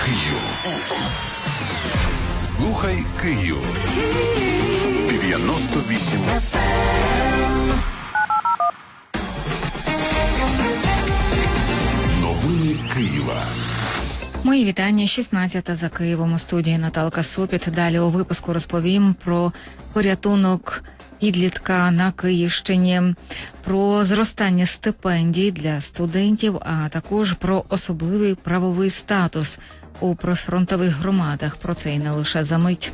Київ. Слухай Київ. 98 FM. Новини Києва. Мої вітання. 16 за Києвом. У студії Наталка Сопіт. Далі у випуску розповім про порятунок підлітка на Київщині, про зростання стипендій для студентів, а також про особливий правовий статус у прифронтових громадах. Про це і не лише за мить.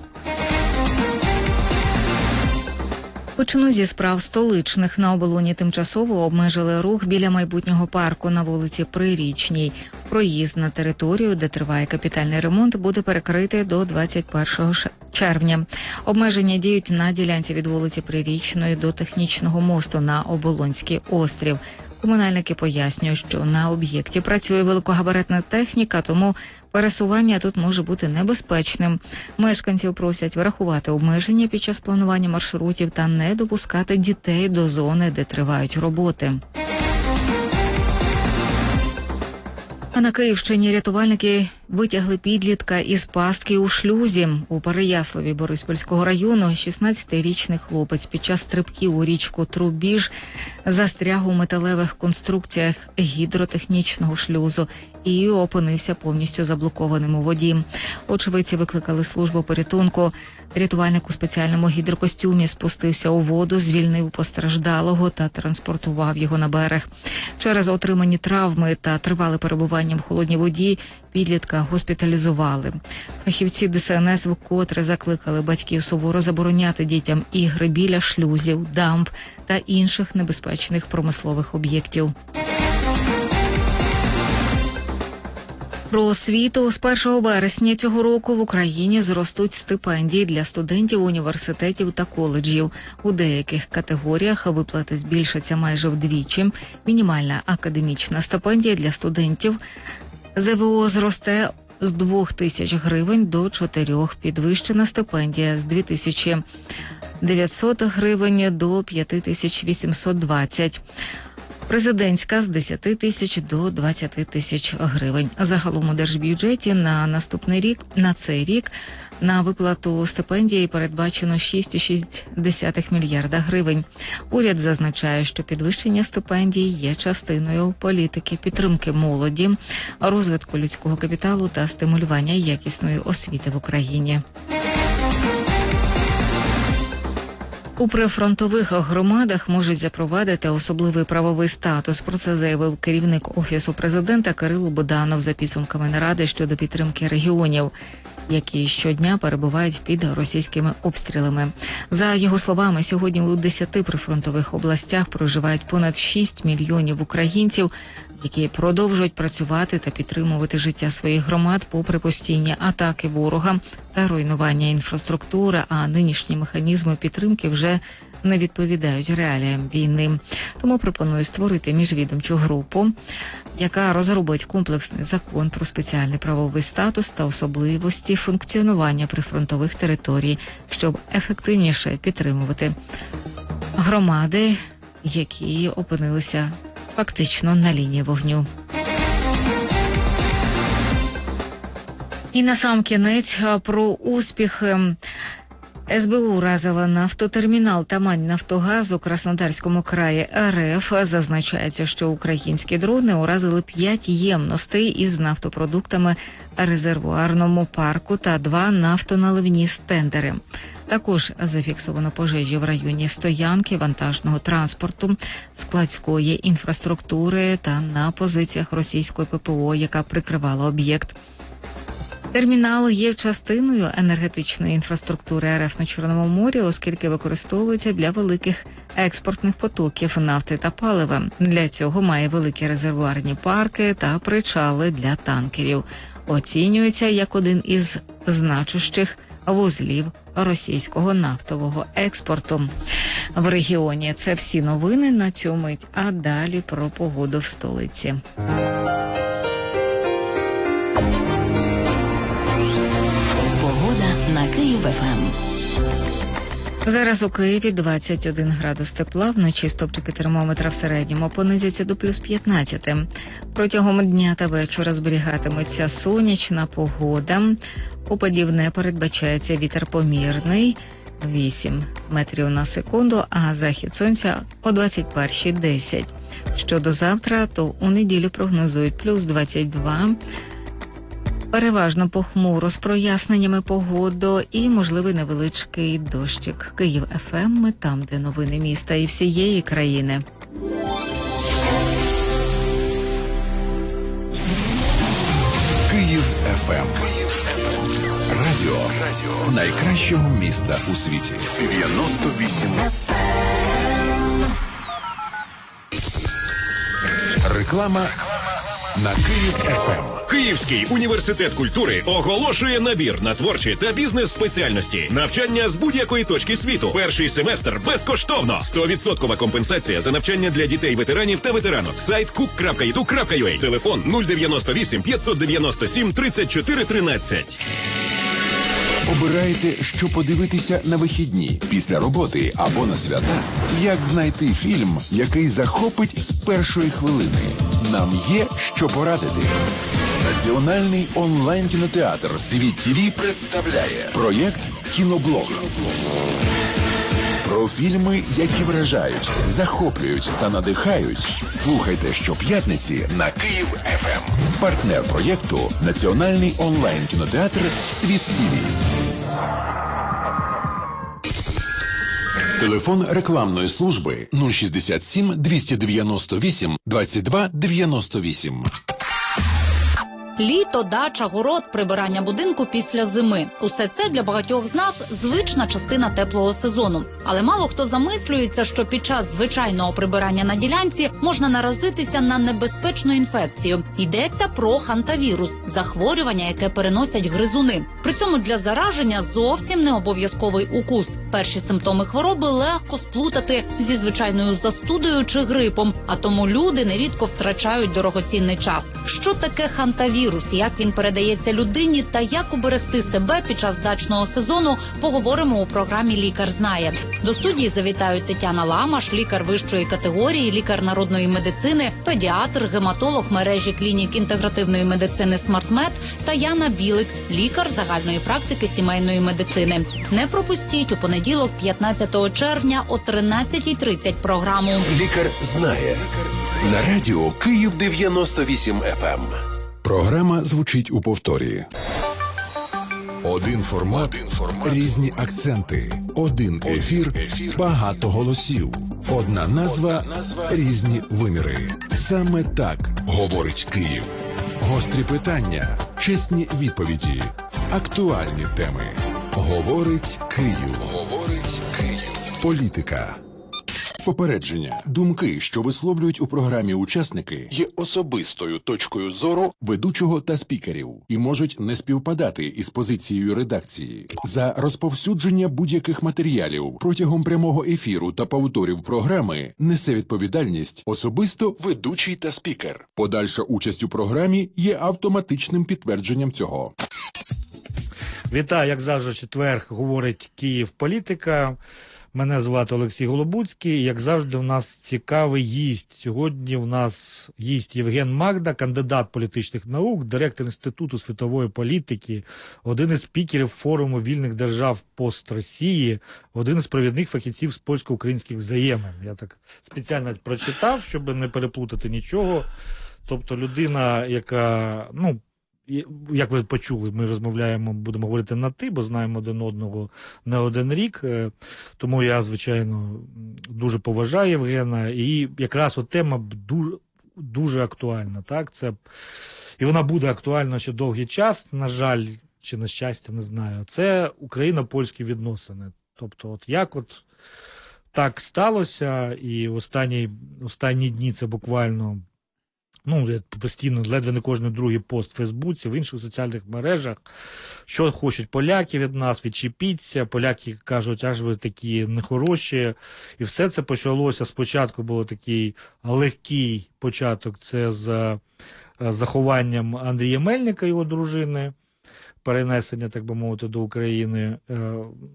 Почну зі справ столичних. На Оболоні тимчасово обмежили рух біля майбутнього парку на вулиці Прирічній. Проїзд на територію, де триває капітальний ремонт, буде перекритий до 21 червня. Обмеження діють на ділянці від вулиці Прирічної до технічного мосту на Оболонський острів. Комунальники пояснюють, що на об'єкті працює великогабаритна техніка, тому пересування тут може бути небезпечним. Мешканців просять врахувати обмеження під час планування маршрутів та не допускати дітей до зони, де тривають роботи. А на Київщині рятувальники витягли підлітка із пастки у шлюзі. У Переяславі Бориспільського району 16-річний хлопець під час стрибків у річку Трубіж застряг у металевих конструкціях гідротехнічного шлюзу і опинився повністю заблокованим у воді. Очевидці викликали службу порятунку. Рятувальник у спеціальному гідрокостюмі спустився у воду, звільнив постраждалого та транспортував його на берег. Через отримані травми та тривале перебування в холодній воді підлітка госпіталізували. Фахівці ДСНС вкотре закликали батьків суворо забороняти дітям ігри біля шлюзів, дамб та інших небезпечних промислових об'єктів. Про освіту. З 1 вересня цього року в Україні зростуть стипендії для студентів університетів та коледжів. У деяких категоріях виплати збільшаться майже вдвічі. Мінімальна академічна стипендія для студентів ЗВО зросте з 2000 гривень до 4. Підвищена стипендія з 2900 гривень до 5820. Президентська з 10 тисяч до 20 тисяч гривень. Загалом у держбюджеті на цей рік на виплату стипендії передбачено 6,6 мільярда гривень. Уряд зазначає, що підвищення стипендій є частиною політики підтримки молоді, розвитку людського капіталу та стимулювання якісної освіти в Україні. У прифронтових громадах можуть запровадити особливий правовий статус. Про це заявив керівник Офісу президента Кирило Буданов за підсумками наради щодо підтримки регіонів, які щодня перебувають під російськими обстрілами. За його словами, сьогодні у 10 прифронтових областях проживають понад 6 мільйонів українців, які продовжують працювати та підтримувати життя своїх громад попри постійні атаки ворога та руйнування інфраструктури, а нинішні механізми підтримки вже не відповідають реаліям війни. Тому пропоную створити міжвідомчу групу, яка розробить комплексний закон про спеціальний правовий статус та особливості функціонування прифронтових територій, щоб ефективніше підтримувати громади, які опинилися фактично на лінії вогню. І насамкінець про успіх. СБУ уразила нафтотермінал Тамань Нафтогаз у Краснодарському краї РФ. Зазначається, що українські дрони уразили 5 ємностей із нафтопродуктами резервуарному парку та 2 нафтоналивні стендери. Також зафіксовано пожежі в районі стоянки, вантажного транспорту, складської інфраструктури та на позиціях російської ППО, яка прикривала об'єкт. Термінал є частиною енергетичної інфраструктури РФ на Чорному морі, оскільки використовується для великих експортних потоків нафти та палива. Для цього має великі резервуарні парки та причали для танкерів. Оцінюється як один із значущих вузлів російського нафтового експорту в регіоні. Це всі новини на цю мить, а далі про погоду в столиці. Погода на Київ ФМ. Зараз у Києві 21 градус тепла, вночі стопчики термометра в середньому понизяться до плюс 15. Протягом дня та вечора зберігатиметься сонячна погода. Опадів не передбачається, вітер помірний 8 метрів на секунду, а захід сонця о 21:10. Щодо завтра, то у неділю прогнозують плюс 22. Переважно похмуро з проясненнями погоду і можливий невеличкий дощик. Київ ФМ, ми там, де новини міста і всієї країни. Київ ФМ. Радіо найкращого міста у світі. 98. Реклама на Київ ФМ. Київський університет культури оголошує набір на творчі та бізнес-спеціальності. Навчання з будь-якої точки світу. Перший семестр безкоштовно. 100% компенсація за навчання для дітей-ветеранів та ветеранок. Сайт cook.edu.ua. Телефон 098 597 34 13. Обираєте, що подивитися на вихідні, після роботи або на свята? Як знайти фільм, який захопить з першої хвилини? Нам є що порадити. Національний онлайн-кінотеатр «Світ ТВ» представляє проєкт «Кіноблог». Про фільми, які вражають, захоплюють та надихають. Слухайте щоп'ятниці на Київ ФМ. Партнер проєкту – Національний онлайн-кінотеатр «Світ ТВ». Телефон рекламної служби 067 298 22 98. Літо, дача, город, прибирання будинку після зими. Усе це для багатьох з нас звична частина теплого сезону. Але мало хто замислюється, що під час звичайного прибирання на ділянці можна наразитися на небезпечну інфекцію. Йдеться про хантавірус – захворювання, яке переносять гризуни. При цьому для зараження зовсім не обов'язковий укус. Перші симптоми хвороби легко сплутати зі звичайною застудою чи грипом, а тому люди нерідко втрачають дорогоцінний час. Що таке хантавірус? Як він передається людині та як уберегти себе під час дачного сезону, поговоримо у програмі «Лікар знає». До студії завітають Тетяна Ламаш, лікар вищої категорії, лікар народної медицини, педіатр, гематолог мережі клінік інтегративної медицини «Смартмед» та Яна Білик, лікар загальної практики сімейної медицини. Не пропустіть у понеділок, 15 червня о 13:30 програму Лікар знає. На радіо Київ 98 ФМ. Програма звучить у повторі. Один формат, різні акценти. Один ефір, багато голосів. Одна назва, різні виміри. Саме так говорить Київ. Гострі питання, чесні відповіді, актуальні теми. Говорить Київ. Говорить Київ. Політика. Попередження. Думки, що висловлюють у програмі учасники, є особистою точкою зору ведучого та спікерів і можуть не співпадати із позицією редакції. За розповсюдження будь-яких матеріалів протягом прямого ефіру та повторів програми несе відповідальність особисто ведучий та спікер. Подальша участь у програмі є автоматичним підтвердженням цього. Вітаю, як завжди, четвер говорить Київ політика. Мене звати Олексій Голобуцький. Як завжди, у нас цікавий гість. Сьогодні у нас гість Євген Магда, кандидат політичних наук, директор Інституту світової політики, один із спікерів форуму вільних держав пост-Росії, один із провідних фахівців з польсько-українських взаємин. Я так спеціально прочитав, щоб не переплутати нічого. Тобто людина, яка, як ви почули, ми розмовляємо, будемо говорити на «ти», бо знаємо один одного не один рік. Тому я, звичайно, дуже поважаю Євгена. І якраз тема дуже актуальна. Так? І вона буде актуальна ще довгий час, на жаль, чи на щастя, не знаю. Це україно-польські відносини. Тобто, як так сталося, і останні дні це буквально... я постійно, ледве не кожен другий пост в Фейсбуці, в інших соціальних мережах, що хочуть поляки від нас, відчепіться, поляки кажуть, аж ви такі нехороші. І все це почалося, спочатку був такий легкий початок, це з захованням Андрія Мельника, його дружини, перенесення, так би мовити, до України.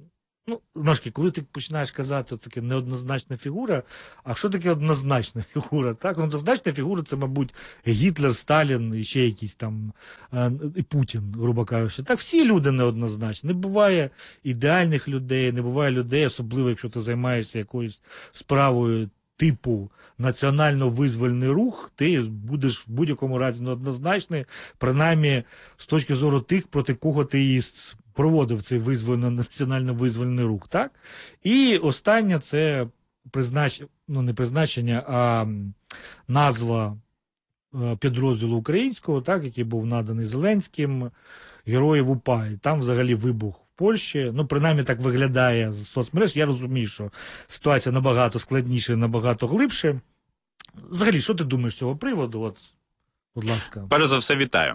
Ну, Ножки, коли ти починаєш казати, це таке неоднозначна фігура, а що таке однозначна фігура? Так, однозначна фігура це, мабуть, Гітлер, Сталін і ще якийсь там і Путін, грубо кажучи. Так, всі люди неоднозначні. Не буває ідеальних людей, не буває людей, особливо, якщо ти займаєшся якоюсь справою типу національно-визвольний рух, ти будеш в будь-якому разі неоднозначний, принаймні з точки зору тих, проти кого ти і проводив цей національно-визвольний рух, так? І останнє це не призначення, а назва підрозділу українського, так, який був наданий Зеленським, Героїв УПА. І там взагалі вибух в Польщі. Ну, принаймні так виглядає з соцмереж. Я розумію, що ситуація набагато складніша і набагато глибше. Взагалі, що ти думаєш з цього приводу? От, будь ласка. Перш за все, вітаю.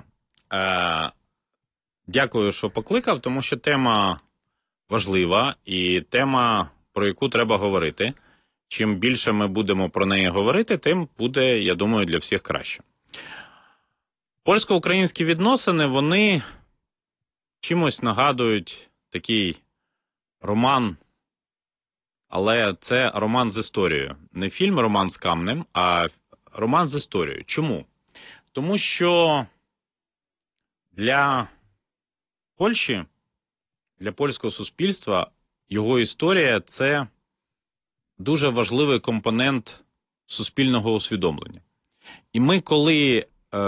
Дякую, що покликав, тому що тема важлива і тема, про яку треба говорити. Чим більше ми будемо про неї говорити, тим буде, я думаю, для всіх краще. Польсько-українські відносини, вони чимось нагадують такий роман, але це роман з історією. Не фільм «Роман з камнем», а роман з історією. Чому? Тому що для Польщі, для польського суспільства, його історія – це дуже важливий компонент суспільного усвідомлення. І ми, коли,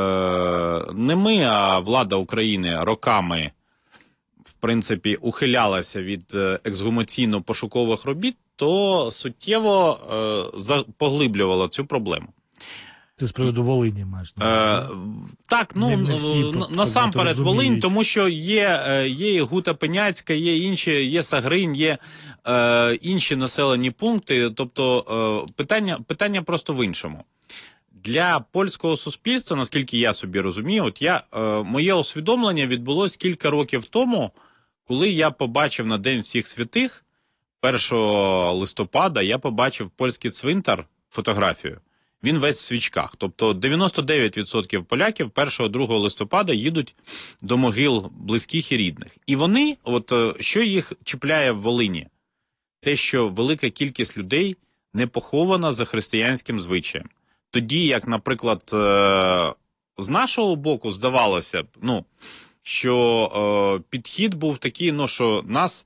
не ми, а влада України роками, в принципі, ухилялася від ексгумаційно-пошукових робіт, то суттєво поглиблювала цю проблему. Ти з приводу Волині маєш? Так, насамперед Волинь, тому що є і Гута Пеняцька, є інші, є Сагринь, є інші населені пункти. Тобто питання просто в іншому. Для польського суспільства, наскільки я собі розумію, моє усвідомлення відбулось кілька років тому, коли я побачив на День всіх святих, 1 листопада, я побачив польський цвинтар, фотографію. Він весь в свічках. Тобто 99% поляків 1-2 листопада їдуть до могил близьких і рідних. І вони, що їх чіпляє в Волині? Те, що велика кількість людей не похована за християнським звичаєм. Тоді, як, наприклад, з нашого боку здавалося б, що підхід був такий, що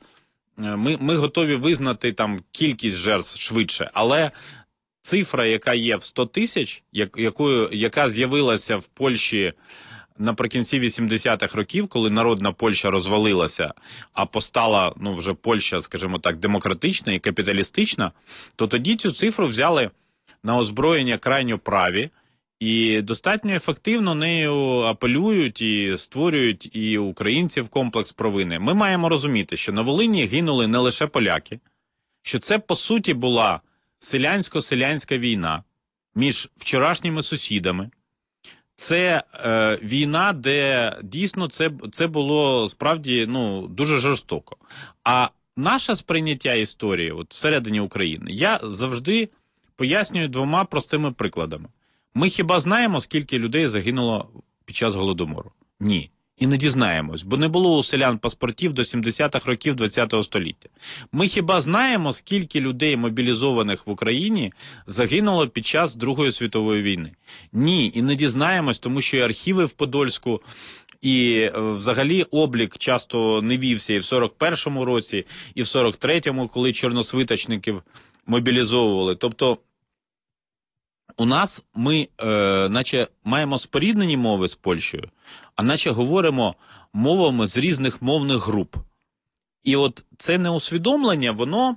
ми готові визнати там кількість жертв швидше, але цифра, яка є в 100 тисяч, яка з'явилася в Польщі наприкінці 80-х років, коли народна Польща розвалилася, а постала вже Польща, скажімо так, демократична і капіталістична, то тоді цю цифру взяли на озброєння крайньо праві і достатньо ефективно нею апелюють і створюють і українців комплекс провини. Ми маємо розуміти, що на Волині гинули не лише поляки, що це, по суті, була селянсько-селянська війна між вчорашніми сусідами. Це війна, де дійсно це було справді дуже жорстоко. А наше сприйняття історії всередині України я завжди пояснюю 2 простими прикладами. Ми хіба знаємо, скільки людей загинуло під час Голодомору? Ні. І не дізнаємось, бо не було у селян паспортів до 70-х років ХХ століття. Ми хіба знаємо, скільки людей, мобілізованих в Україні, загинуло під час Другої світової війни? Ні, і не дізнаємось, тому що і архіви в Подольську, і взагалі облік часто не вівся і в 41-му році, і в 43-му, коли чорносвиточників мобілізовували. Тобто у нас ми наче маємо споріднені мови з Польщею, а наче говоримо мовами з різних мовних груп. І це неусвідомлення, воно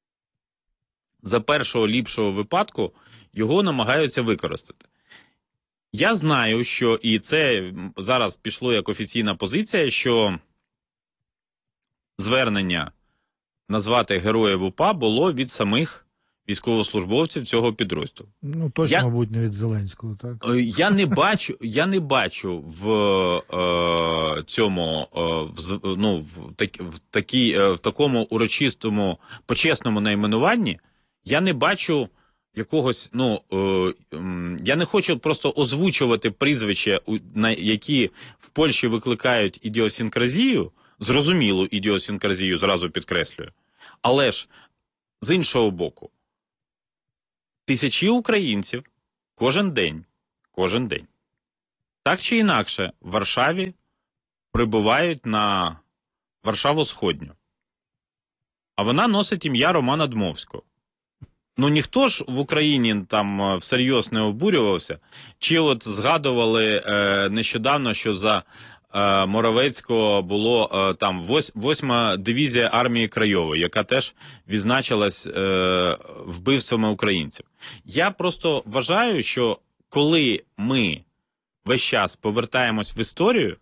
за першого ліпшого випадку його намагаються використати. Я знаю, що, і це зараз пішло як офіційна позиція, що звернення назвати Героїв УПА було від самих військовослужбовців цього підрозділу. Точно, мабуть, не від Зеленського, так? Я не бачу в цьому, в такому урочистому, почесному найменуванні, я не бачу якогось, я не хочу просто озвучувати прізвища, які в Польщі викликають ідіосінкразію, зрозумілу ідіосінкразію, зразу підкреслюю. Але ж, з іншого боку, тисячі українців кожен день, так чи інакше, в Варшаві прибувають на Варшаву-Сходню. А вона носить ім'я Романа Дмовського. Ну, ніхто ж в Україні там всерйоз не обурювався. Чи от згадували нещодавно, що за Моровецького було там 8-ма дивізія армії Крайової, яка теж відзначилась вбивствами українців. Я просто вважаю, що коли ми весь час повертаємось в історію,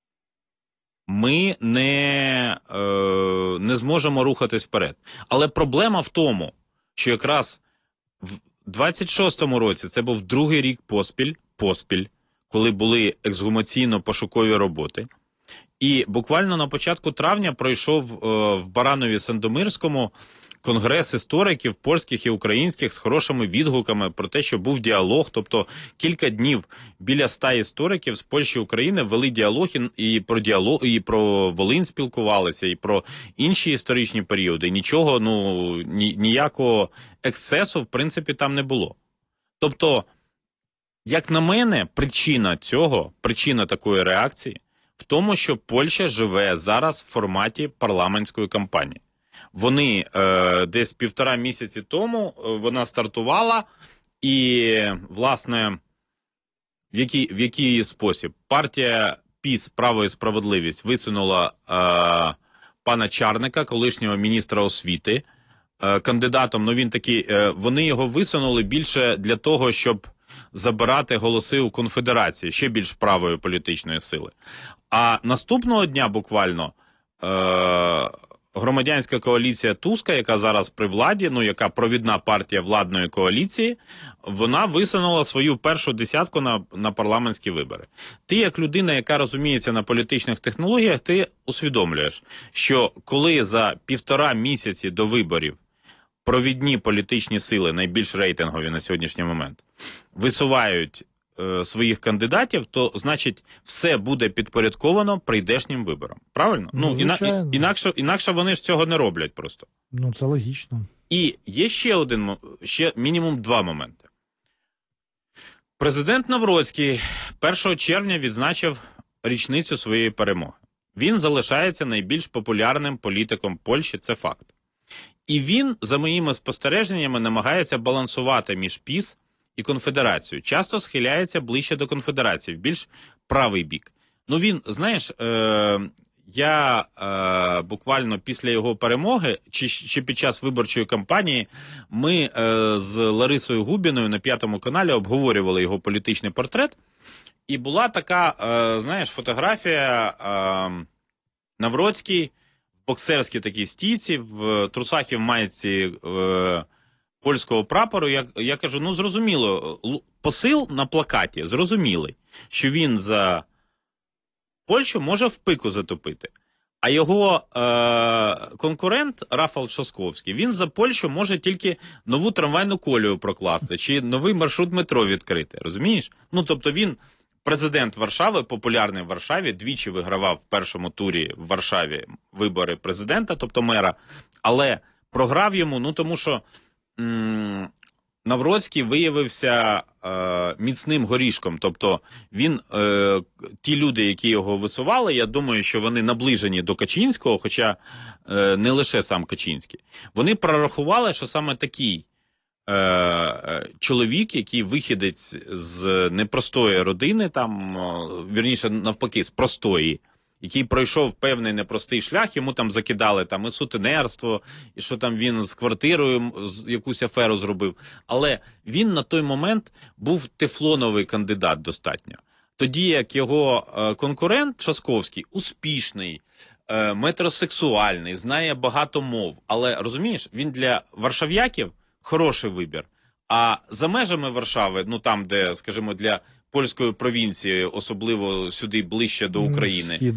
ми не зможемо рухатись вперед. Але проблема в тому, що якраз в 26-му році, це був другий рік поспіль, коли були ексгумаційно-пошукові роботи, і буквально на початку травня пройшов в Баранові-Сандомирському конгрес істориків польських і українських з хорошими відгуками про те, що був діалог, тобто кілька днів біля 100 істориків з Польщі і України вели діалог, і про Волинь спілкувалися, і про інші історичні періоди. Нічого, ніякого ексцесу, в принципі, там не було. Тобто, як на мене, причина такої реакції в тому, що Польща живе зараз в форматі парламентської кампанії. Вони десь 1,5 місяці тому вона стартувала, і, власне, в який спосіб? Партія ПіС «Право і справедливість» висунула пана Чарника, колишнього міністра освіти, кандидатом, вони його висунули більше для того, щоб забирати голоси у конфедерації, ще більш правої політичної сили. А наступного дня буквально громадянська коаліція Туска, яка зараз при владі, яка провідна партія владної коаліції, вона висунула свою першу десятку на парламентські вибори. Ти, як людина, яка розуміється на політичних технологіях, ти усвідомлюєш, що коли за 1,5 місяці до виборів провідні політичні сили, найбільш рейтингові на сьогоднішній момент, висувають своїх кандидатів, то, значить, все буде підпорядковано прийдешнім виборам. Правильно? Інакше вони ж цього не роблять просто. Це логічно. І є ще мінімум 2 моменти. Президент Навроцький 1 червня відзначив річницю своєї перемоги. Він залишається найбільш популярним політиком Польщі, це факт. І він, за моїми спостереженнями, намагається балансувати між ПіС і конфедерацію. Часто схиляється ближче до конфедерації, в більш правий бік. Він, знаєш, я буквально після його перемоги, чи під час виборчої кампанії, ми з Ларисою Губіною на 5-му каналі обговорювали його політичний портрет. І була така, знаєш, фотографія Навроцький в боксерській такій стійці, в трусах і в майці польського прапору. Я кажу, зрозуміло, посил на плакаті зрозумілий, що він за Польщу може в пику затопити. А його конкурент Рафал Трzaskowski, він за Польщу може тільки нову трамвайну колію прокласти, чи новий маршрут метро відкрити, розумієш? Тобто він президент Варшави, популярний в Варшаві, двічі вигравав в першому турі в Варшаві вибори президента, тобто мера, але програв йому, тому що Навроцький виявився міцним горішком. Тобто він, ті люди, які його висували, я думаю, що вони наближені до Качинського, хоча не лише сам Качинський. Вони прорахували, що саме такий чоловік, який вихідець з непростої родини, вірніше навпаки, з простої, який пройшов певний непростий шлях, йому там закидали і сутенерство, і що там він з квартирою якусь аферу зробив. Але він на той момент був тефлоновий кандидат достатньо. Тоді як його конкурент Трzaskowski успішний, метросексуальний, знає багато мов. Але, розумієш, він для варшав'яків хороший вибір. А за межами Варшави, там, де, скажімо, для польської провінції, особливо сюди ближче до України,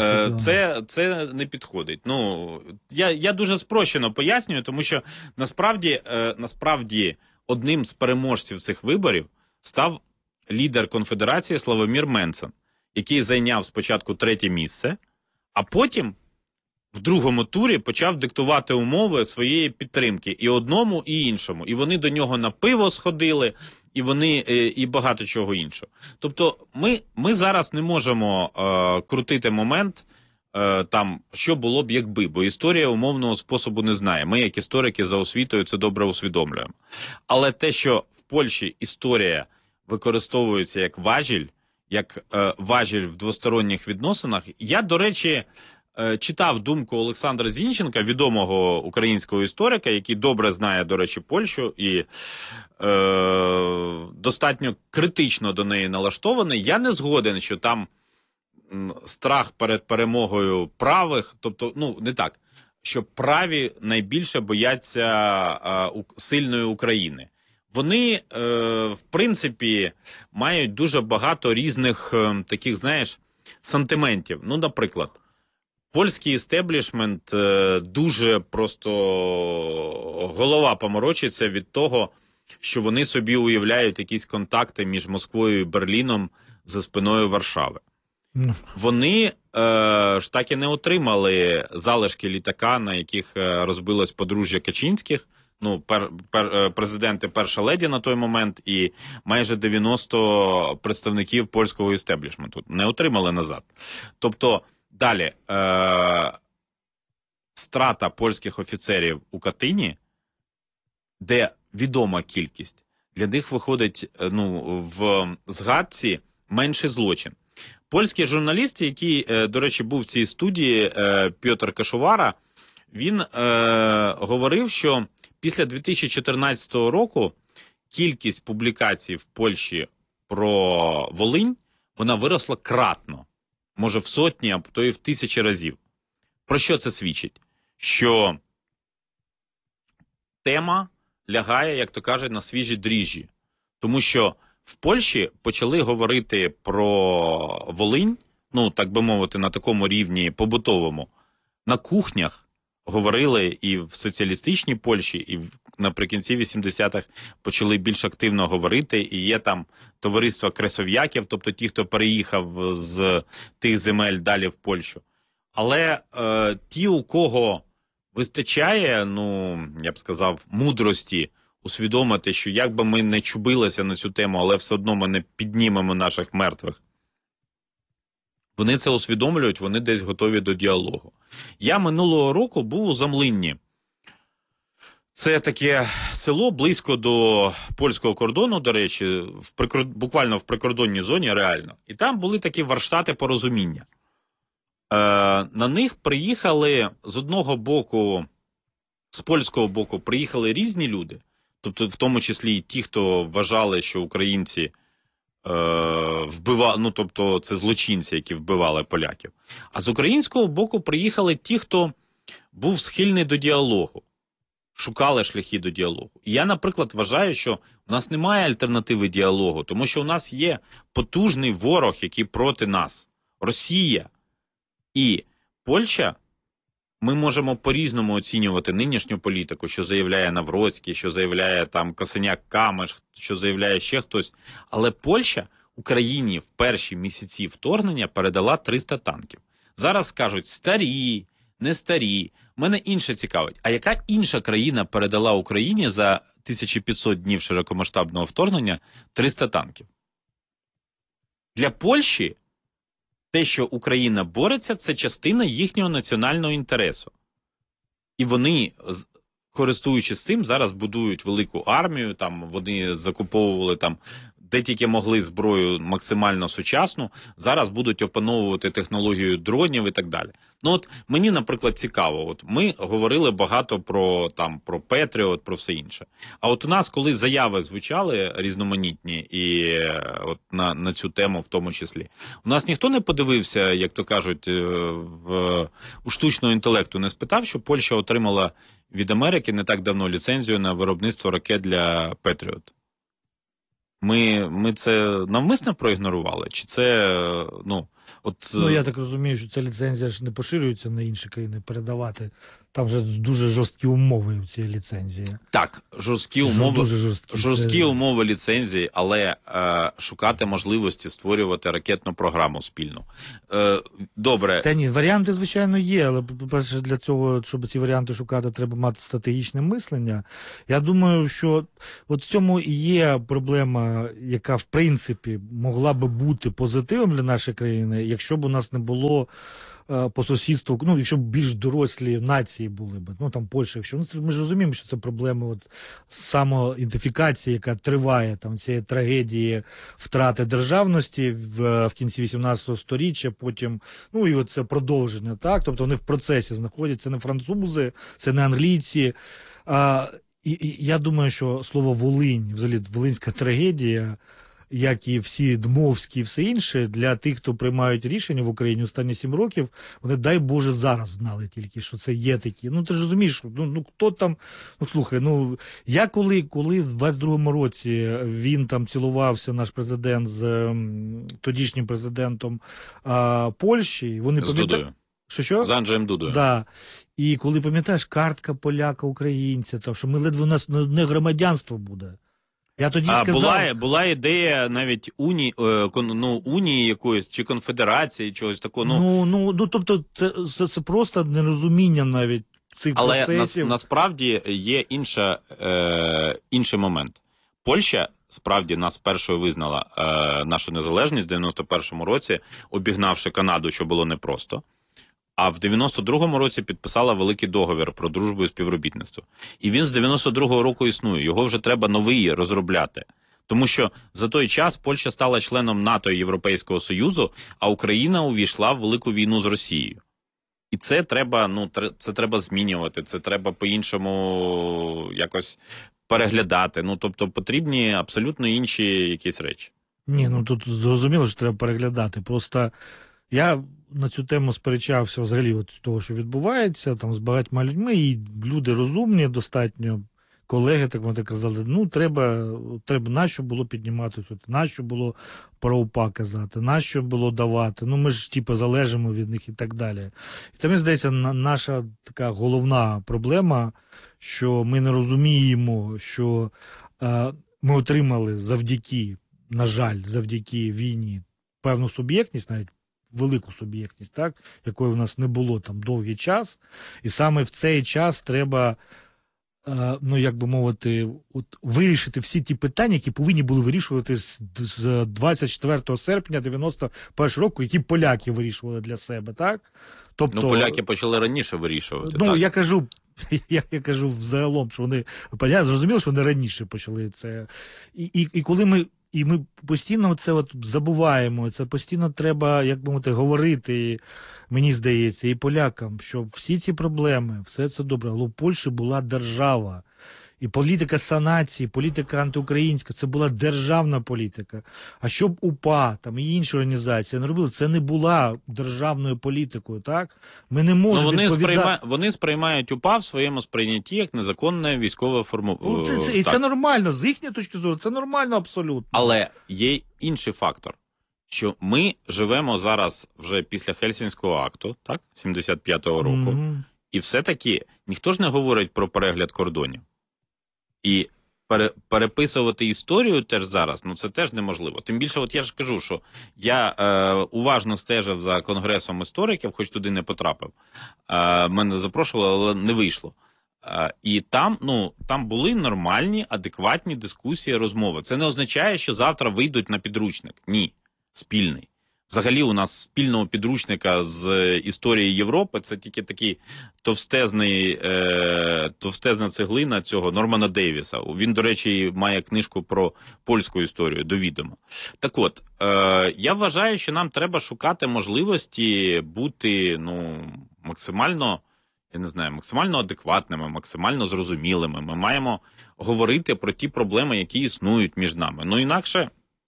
це не підходить. Я дуже спрощено пояснюю, тому що насправді одним з переможців цих виборів став лідер конфедерації Славомір Менцен, який зайняв спочатку 3-те місце, а потім в другому турі почав диктувати умови своєї підтримки і одному, і іншому. І вони до нього на пиво сходили, і вони і багато чого іншого. Тобто ми зараз не можемо крутити момент, там, що було б якби, бо історія умовного способу не знає. Ми, як історики за освітою, це добре усвідомлюємо. Але те, що в Польщі історія використовується як важіль в двосторонніх відносинах, я, до речі, читав думку Олександра Зінченка, відомого українського історика, який добре знає, до речі, Польщу і достатньо критично до неї налаштований. Я не згоден, що там страх перед перемогою правих, тобто, не так, що праві найбільше бояться сильної України. Вони, в принципі, мають дуже багато різних таких, знаєш, сантиментів. Наприклад, польський істеблішмент дуже просто голова поморочиться від того, що вони собі уявляють якісь контакти між Москвою і Берліном за спиною Варшави. Вони ж так і не отримали залишки літака, на яких розбилось подружжя Качинських, президенти, перша леді на той момент і майже 90 представників польського істеблішменту. Не отримали назад. Тобто, далі, страта польських офіцерів у де відома кількість, для них виходить в згадці менший злочин. Польський журналіст, який, до речі, був в цій студії, Пьотр Кашувара, він говорив, що після 2014 року кількість публікацій в Польщі про Волинь, вона виросла кратно. Може в сотні, а то і в тисячі разів. Про що це свідчить? Що тема лягає, як то кажуть, на свіжі дріжджі. Тому що в Польщі почали говорити про Волинь, так би мовити, на такому рівні побутовому. На кухнях говорили і в соціалістичній Польщі, і наприкінці 80-х почали більш активно говорити, і є там товариство кресов'яків, тобто ті, хто переїхав з тих земель далі в Польщу. Але ті, у кого вистачає, я б сказав, мудрості усвідомити, що як би ми не чубилися на цю тему, але все одно ми не піднімемо наших мертвих. Вони це усвідомлюють, вони десь готові до діалогу. Я минулого року був у Замлинні. Це таке село близько до польського кордону, до речі, буквально в прикордонній зоні, реально. І там були такі варштати порозуміння. На них приїхали з одного боку, з польського боку, приїхали різні люди, тобто в тому числі і ті, хто вважали, що українці вбивали, тобто це злочинці, які вбивали поляків. А з українського боку приїхали ті, хто був схильний до діалогу, шукали шляхи до діалогу. І я, наприклад, вважаю, що у нас немає альтернативи діалогу, тому що у нас є потужний ворог, який проти нас – Росія. І Польща, ми можемо по-різному оцінювати нинішню політику, що заявляє Навроцький, що заявляє там Косиняк-Камиш, що заявляє ще хтось. Але Польща Україні в перші місяці вторгнення передала 300 танків. Зараз скажуть старі, не старі. Мене інше цікавить. А яка інша країна передала Україні за 1500 днів широкомасштабного вторгнення 300 танків? Для Польщі те, що Україна бореться, це частина їхнього національного інтересу. І вони, користуючись цим, зараз будують велику армію, там вони закуповували там де тільки могли зброю максимально сучасну, зараз будуть опановувати технологію дронів і так далі. Мені, наприклад, цікаво, ми говорили багато про Петріот, про все інше. А у нас, коли заяви звучали різноманітні і на цю тему в тому числі, у нас ніхто не подивився, як то кажуть, у штучного інтелекту не спитав, що Польща отримала від Америки не так давно ліцензію на виробництво ракет для Петріот. Ми це навмисно проігнорували? Чи це, Я так розумію, що ця ліцензія ж не поширюється на інші країни, передавати. Там вже дуже жорсткі умови в цій ліцензії. Так, жорсткі умови ліцензії, але шукати можливості створювати ракетну програму спільну. Добре. Та ні, варіанти, звичайно, є, але, по-перше, для цього, щоб ці варіанти шукати, треба мати стратегічне мислення. Я думаю, що от в цьому і є проблема, яка, в принципі, могла би бути позитивом для нашої країни, якщо б у нас не було по сусідству, якщо б більш дорослі нації були б, там Польща, ми ж розуміємо, що це проблема самоідентифікації, яка триває, цієї трагедії втрати державності в кінці 18 сторіччя, потім, і це продовження, так, тобто вони в процесі знаходяться, не французи, це не англійці, і я думаю, що слово Волинь, взагалі волинська трагедія, як і всі Дмовські і все інше, для тих, хто приймають рішення в Україні останні 7 років, вони, дай Боже, зараз знали тільки, що це є такі. Ти ж розумієш, хто там, слухай, я коли в 22-му році він там цілувався, наш президент, з тодішнім президентом Польщі, вони пам'ятають... Що? З Анджеєм Дудою. Да. І коли, пам'ятаєш, картка поляка-українця, що ми ледве у нас не громадянство буде. Я тоді сказав... Була ідея навіть унії якоїсь, чи конфедерації, чогось такого. Тобто це просто нерозуміння навіть цих процесів. Але насправді є інший момент. Польща справді нас першою визнала нашу незалежність в 91-му році, обігнавши Канаду, що було непросто. А в 92-му році підписала великий договір про дружбу і співробітництво. І він з 92-го року існує. Його вже треба новий розробляти. Тому що за той час Польща стала членом НАТО і Європейського Союзу, а Україна увійшла в велику війну з Росією. І це треба, це треба змінювати, це треба по-іншому якось переглядати. Тобто потрібні абсолютно інші якісь речі. Ні, тут зрозуміло, що треба переглядати. Просто я на цю тему сперечався взагалі з того, що відбувається, з багатьма людьми, і люди розумні достатньо, колеги, так вони казали, треба, нащо було піднімати суд, нащо було про УПА казати, нащо було давати, ми ж залежимо від них і так далі. І це, мені здається, наша така головна проблема, що ми не розуміємо, що ми отримали завдяки війні певну суб'єктність, навіть велику суб'єктність, так, якої в нас не було довгий час, і саме в цей час треба, як би мовити, вирішити всі ті питання, які повинні були вирішувати з 24 серпня 91 року, які поляки вирішували для себе, так? Тобто, поляки почали раніше вирішувати, так? Я кажу взагалом, що вони, зрозуміло, що вони раніше почали це. І коли ми постійно це забуваємо, це постійно треба, як би мовити, говорити, мені здається, і полякам, що всі ці проблеми, все це добре, але у Польщі була держава. І політика санації, політика антиукраїнська, це була державна політика. А щоб УПА і інші організації не робили, це не була державною політикою, так? Ми не можемо відповідати. Вони сприймають УПА в своєму сприйнятті як незаконне військове формування. І це нормально, з їхньої точки зору, це нормально абсолютно. Але є інший фактор, що ми живемо зараз вже після Хельсінського акту, так, 75-го року, і все-таки ніхто ж не говорить про перегляд кордонів. І переписувати історію теж зараз, це теж неможливо. Тим більше, я ж кажу, що я уважно стежив за Конгресом істориків, хоч туди не потрапив. Мене запрошували, але не вийшло. І там були нормальні, адекватні дискусії, розмови. Це не означає, що завтра вийдуть на підручник. Ні, спільний. Взагалі у нас спільного підручника з історії Європи це тільки такий товстезна цеглина цього Нормана Дейвіса. Він, до речі, має книжку про польську історію, до відома. Так от, я вважаю, що нам треба шукати можливості бути максимально адекватними, максимально зрозумілими. Ми маємо говорити про ті проблеми, які існують між нами. Інакше,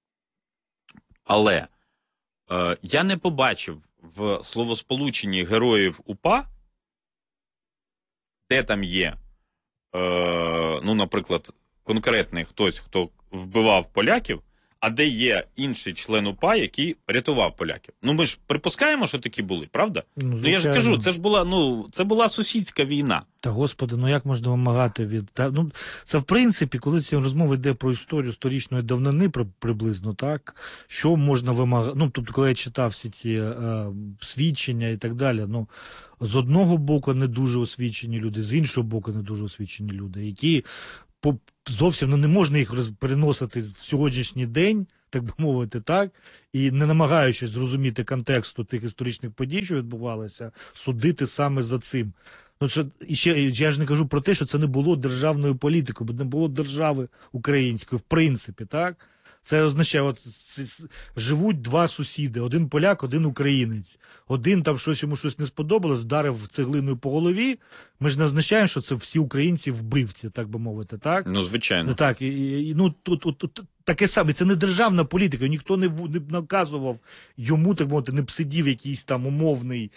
але я не побачив в словосполученні героїв УПА, де там є, наприклад, конкретний хтось, хто вбивав поляків, а де є інший член УПА, який рятував поляків. Ну, ми ж припускаємо, що такі були, правда? Ну, я ж кажу, це була сусідська війна. Та, Господи, ну як можна вимагати від... Ну, це, в принципі, коли ці розмови йде про історію сторічної давнини приблизно, так? Що можна вимагати? Ну, тобто, коли я читав всі ці свідчення і так далі, ну, з одного боку не дуже освічені люди, з іншого боку не дуже освічені люди, які зовсім не можна їх переносити в сьогоднішній день, так би мовити, так, і не намагаючись зрозуміти контексту тих історичних подій, що відбувалися, судити саме за цим. Ну, і ще я ж не кажу про те, що це не було державною політикою, бо не було держави української, в принципі, так? Це означає, от живуть два сусіди, один поляк, один українець. Один там йому щось не сподобалось, вдарив цеглиною по голові. Ми ж не означаємо, що це всі українці вбивці, так би мовити, так? Ну, звичайно. Так, ну, тут таке саме, це не державна політика, ніхто не наказував йому, так мовити, не сидів якийсь там умовний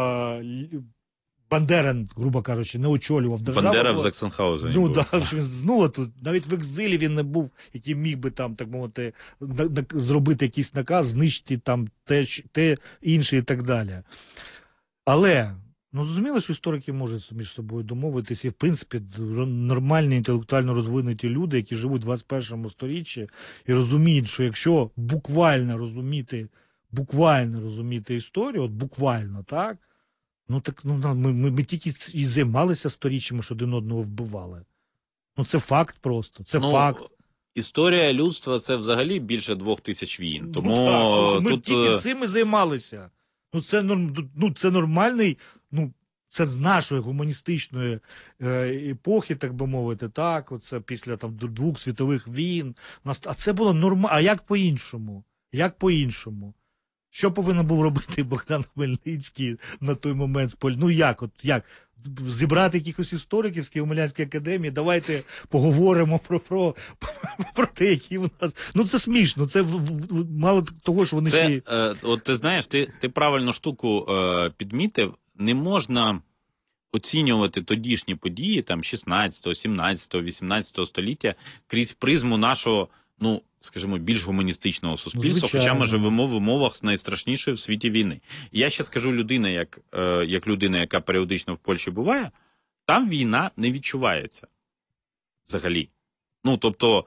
Бандера, грубо кажучи, не очолював державу. Бандера в Заксенхаузені. Ну, так, ну, навіть в екзилі він не був, який міг би там, так мовити, зробити якийсь наказ, знищити там те інше і так далі. Але, ну, зрозуміло, що історики можуть між собою домовитися, і, в принципі, нормальні, інтелектуально розвинуті люди, які живуть в 21 сторіччі, і розуміють, що якщо буквально розуміти історію, от буквально, так, ну так, ну ми тільки і займалися сторіччями, що один одного вбивали. Ну це факт просто, це факт. Історія людства – це взагалі більше 2000 війн. Тому так, ми тільки цим і займалися. Ну це нормальний, ну це з нашої гуманістичної епохи, так би мовити, так, оце після там 2 світових війн. А це було нормально. А як по-іншому? Як по-іншому? Що повинен був робити Богдан Хмельницький на той момент? Ну як? Зібрати якихось істориків з Києво-Могилянської академії, давайте поговоримо про те, які в нас... Ну це смішно, це мало того, що вони ще... От ти знаєш, ти правильну штуку підмітив, не можна оцінювати тодішні події, там 16, 17, 18 століття крізь призму нашого, ну, скажімо, більш гуманістичного суспільства, хоча ми живемо в умовах найстрашнішої в світі війни. І я ще скажу, як людина, яка періодично в Польщі буває, там війна не відчувається взагалі. Ну, тобто,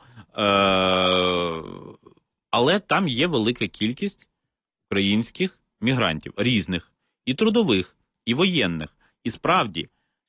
але там є велика кількість українських мігрантів, різних, і трудових, і воєнних. І справді,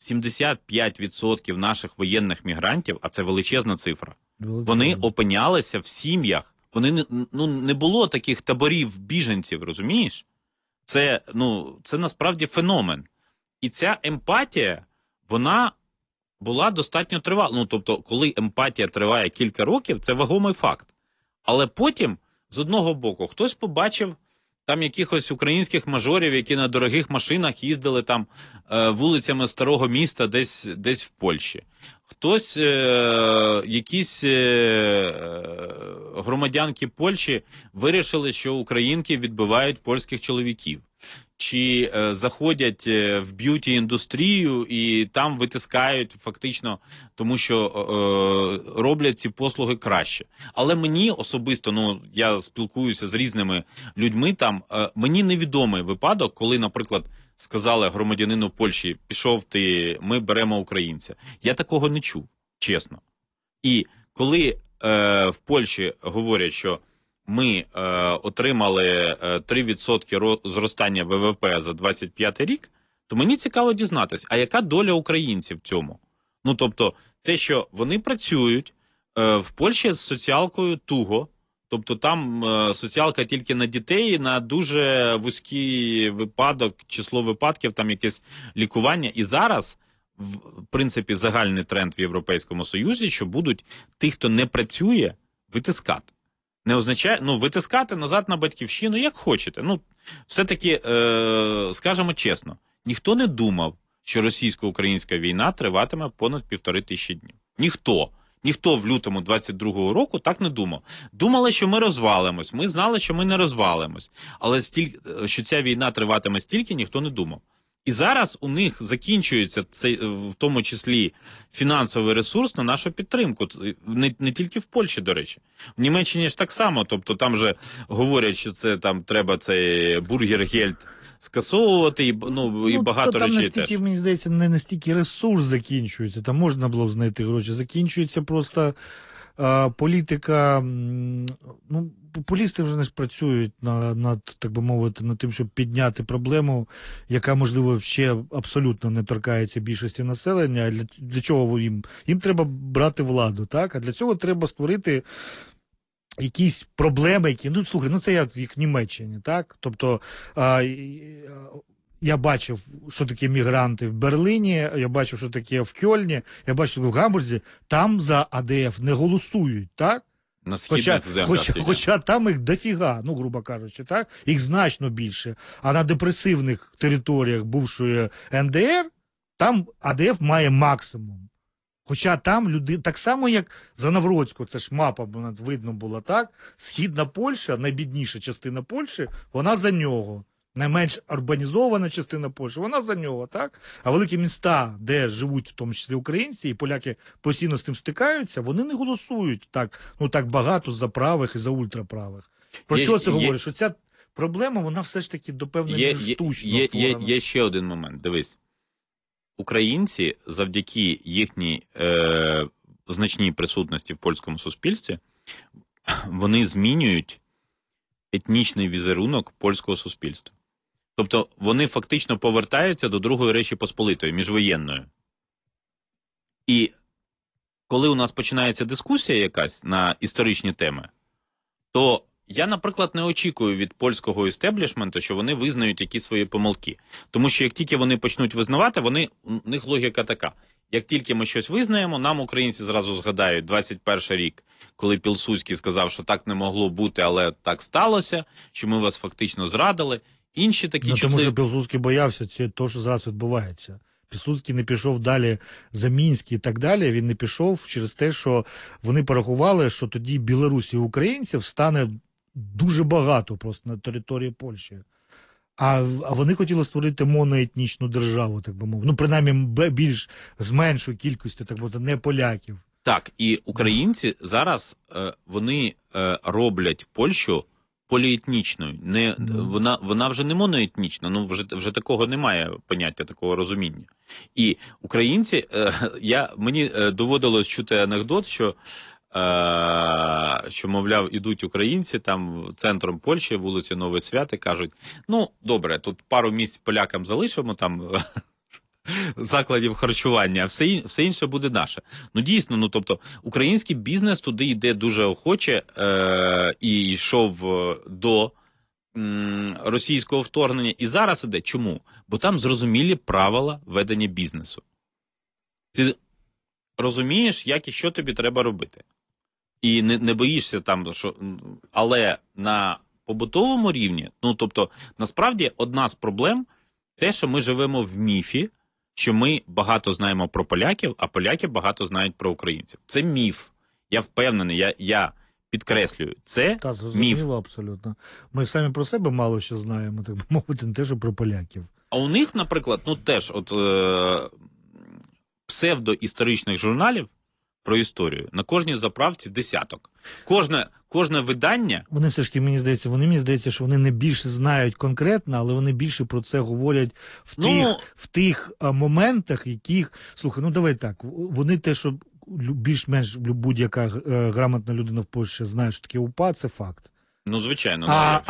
75% наших воєнних мігрантів, а це величезна цифра, вони опинялися в сім'ях. Вони не було таких таборів біженців, розумієш? Це насправді феномен. І ця емпатія, вона була достатньо тривала. Ну, тобто, коли емпатія триває кілька років, це вагомий факт. Але потім, з одного боку, хтось побачив там якихось українських мажорів, які на дорогих машинах їздили там вулицями старого міста десь в Польщі. Хтось, якісь громадянки Польщі вирішили, що українки відбивають польських чоловіків. Чи заходять в б'юті-індустрію і там витискають фактично, тому що роблять ці послуги краще. Але мені особисто, я спілкуюся з різними людьми там, мені невідомий випадок, коли, наприклад, сказали громадянину Польщі, пішов ти, ми беремо українця. Я такого не чув, чесно. І коли в Польщі говорять, що ми отримали 3% зростання ВВП за 25 рік, то мені цікаво дізнатися, а яка доля українців в цьому? Ну, тобто, те, що вони працюють, в Польщі з соціалкою туго, тобто там соціалка тільки на дітей, на дуже вузький випадок, число випадків, там якесь лікування. І зараз, в принципі, загальний тренд в Європейському Союзі, що будуть ті, хто не працює, витискати. Не означає, витискати назад на батьківщину, як хочете. Все-таки, скажемо чесно, ніхто не думав, що російсько-українська війна триватиме понад 1500 днів. Ніхто в лютому 22-го року так не думав. Думали, що ми розвалимось, ми знали, що ми не розвалимось. Але що ця війна триватиме стільки, ніхто не думав. І зараз у них закінчується цей, в тому числі, фінансовий ресурс на нашу підтримку. Не тільки в Польщі, до речі. В Німеччині ж так само. Тобто там же говорять, що це там треба цей бургер-гельд скасовувати, і багато там речей настільки, теж. Мені здається, не настільки ресурс закінчується, там можна було б знайти гроші. Закінчується просто політика, популісти вже не працюють над, так би мовити, над тим, щоб підняти проблему, яка, можливо, ще абсолютно не торкається більшості населення. А для чого їм? Їм треба брати владу, так? А для цього треба створити якісь проблеми, які, слухай, це як в Німеччині, так? Тобто, я бачив, що таке мігранти в Берліні, я бачив, що таке в Кьольні, я бачив в Гамбурзі, там за АДФ не голосують, так? На східних землях. Хоча там їх дофіга, грубо кажучи, так? Їх значно більше. А на депресивних територіях бувшої НДР, там АДФ має максимум. Хоча там люди, так само як за Навроцьку, це ж мапа видно була, так? Східна Польща, найбідніша частина Польщі, вона за нього. Найменш урбанізована частина Польщі, вона за нього, так? А великі міста, де живуть в тому числі українці, і поляки постійно з тим стикаються, вони не голосують так багато за правих і за ультраправих. Про що це говорить? Що ця проблема, вона все ж таки до певної штучно створена. Є ще один момент, дивись. Українці завдяки їхній значній присутності в польському суспільстві, вони змінюють етнічний візерунок польського суспільства. Тобто вони фактично повертаються до Другої Речі Посполитої, міжвоєнної. І коли у нас починається дискусія якась на історичні теми, то я, наприклад, не очікую від польського істеблішменту, що вони визнають якісь свої помилки. Тому що як тільки вони почнуть визнавати, у них логіка така. Як тільки ми щось визнаємо, нам українці зразу згадають 21 рік, коли Пілсудський сказав, що так не могло бути, але так сталося, що ми вас фактично зрадили. Інші такі тому що Пілсудський боявся, це те, що зараз відбувається. Пілсудський не пішов далі за Мінськ і так далі, він не пішов через те, що вони порахували, що тоді Білорусі і українців стане дуже багато просто на території Польщі. А вони хотіли створити моноетнічну державу, так би мовити. Принаймні, більш з меншою кількістю, так би мовити, не поляків. Так, і українці зараз, вони роблять Польщу поліетнічною. Вона вже не моноетнічна, вже такого немає поняття, такого розуміння. І українці, мені доводилось чути анекдот, що, мовляв, ідуть українці там центром Польщі, вулиці Новий Свят, і кажуть, добре, тут пару місць полякам залишимо, там закладів харчування, а все інше буде наше. Дійсно, тобто, український бізнес туди йде дуже охоче і йшов до російського вторгнення, і зараз іде. Чому? Бо там зрозумілі правила ведення бізнесу. Ти розумієш, як і що тобі треба робити. І не боїшся там, що... Але на побутовому рівні, тобто, насправді, одна з проблем те, що ми живемо в міфі, що ми багато знаємо про поляків, а поляки багато знають про українців. Це міф. Я впевнений, я підкреслюю, це міф. Абсолютно. Ми самі про себе мало що знаємо, так би мовити, не те, що про поляків. А у них, наприклад, теж псевдоісторичних журналів про історію на кожній заправці десяток. Кожне видання... Вони все ж таки, мені здається, що вони не більше знають конкретно, але вони більше про це говорять в тих моментах, яких... Слухай, давай так, вони те, що більш-менш будь-яка грамотна людина в Польщі знає, що таке УПА, це факт. Звичайно.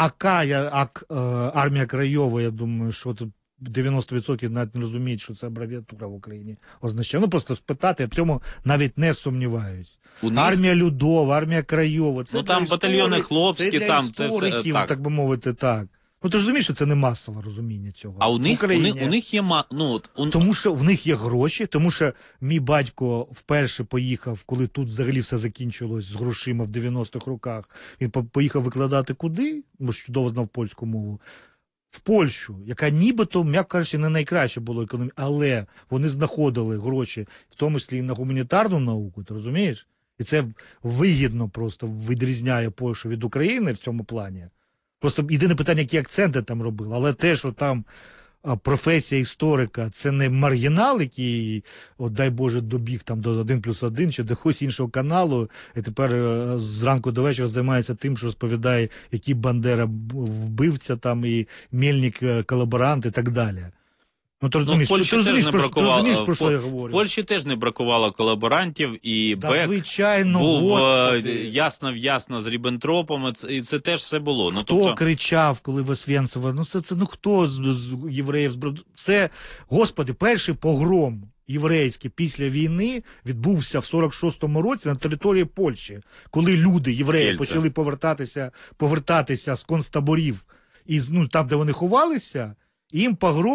Армія Краєва, я думаю, що тут 90% навіть не розуміють, що це абревіатура в Україні означає. Просто спитати, я в цьому навіть не сумніваюсь. Армія Людова, армія Краєва. Це там батальйони хлопські, це істориків, так би мовити, так. Ти розумієш, що це не масове розуміння цього. А у них є... Тому що в них є гроші, тому що мій батько вперше поїхав, коли тут взагалі все закінчилось з грошима в 90-х роках. Він поїхав викладати куди? Бо чудово знав польську мову. В Польщу, яка нібито, м'яко кажучи, не найкраще було економіка, але вони знаходили гроші, в тому числі і на гуманітарну науку, ти розумієш? І це вигідно просто відрізняє Польщу від України в цьому плані. Просто єдине питання, які акценти там робили, але те, що там професія історика – це не маргінал, який, от дай Боже, добіг там до 1+1 чи до якогось іншого каналу, і тепер зранку до вечора займається тим, що розповідає, які Бандера вбивця там, і Мельник колаборант і так далі. Ну, ти розумієш, в Польщі теж не бракувало, про що я говорю. В Польщі теж не бракувало колаборантів, і Бек звичайно, був ясно з Ріббентропом, і це теж все було. Хто кричав, коли в Освенциво? Хто з євреїв? Це, Господи, перший погром єврейський після війни відбувся в 46-му році на території Польщі, коли люди, євреї, почали повертатися з концтаборів, там, де вони ховалися, їм погром